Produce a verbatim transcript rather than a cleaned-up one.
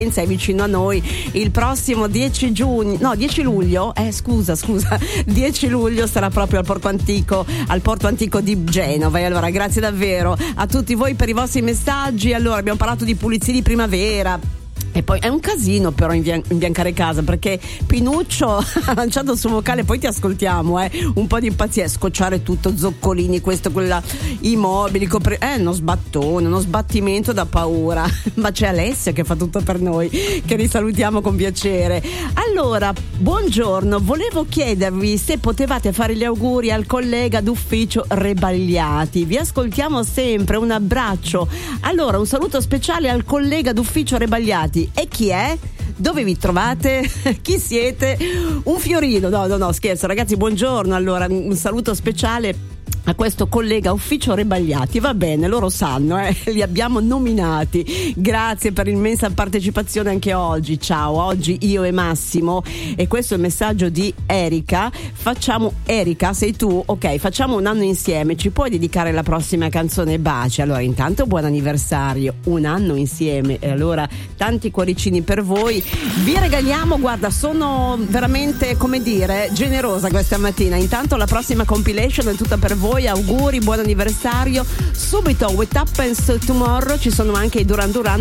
è vicino a noi il prossimo dieci giugno, no dieci luglio, eh scusa scusa dieci luglio sarà proprio al Porto Antico, al Porto Antico di Genova. E allora grazie davvero a tutti voi per i vostri messaggi. Allora abbiamo parlato di pulizie di primavera. E poi è un casino però imbiancare casa, perché Pinuccio ha lanciato il suo vocale, poi ti ascoltiamo, eh. Un po' di pazienza, scocciare tutto, zoccolini, questo, quella, i mobili, copri- eh, uno sbattone, uno sbattimento da paura. Ma c'è Alessia che fa tutto per noi, che risalutiamo con piacere. Allora, buongiorno, volevo chiedervi se potevate fare gli auguri al collega d'ufficio Rebagliati. Vi ascoltiamo sempre, un abbraccio. Allora, un saluto speciale al collega d'ufficio Rebagliati. E chi è? Dove vi trovate? Chi siete? Un fiorino? No, no, no, scherzo, ragazzi, buongiorno. Allora, un saluto speciale a questo collega ufficio Rebagliati. Va bene, loro sanno, eh? Li abbiamo nominati. Grazie per l'immensa partecipazione anche oggi. Ciao, oggi io e Massimo, e questo è il messaggio di Erika. Facciamo, Erika, sei tu? Ok, facciamo un anno insieme. Ci puoi dedicare la prossima canzone Baci? Allora, intanto buon anniversario, un anno insieme, e allora tanti cuoricini per voi. Vi regaliamo, guarda, sono veramente, come dire, generosa questa mattina. Intanto la prossima compilation è tutta per voi. Auguri, buon anniversario. Subito What Happens Tomorrow, ci sono anche i Duran Duran